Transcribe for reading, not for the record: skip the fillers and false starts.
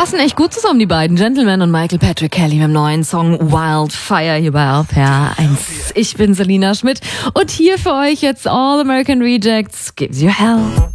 Passen echt gut zusammen, die beiden Gentlemen und Michael Patrick Kelly mit dem neuen Song Wildfire hier bei RPR 1. Ich bin Selina Schmidt und hier für euch jetzt All American Rejects Gives You Hell.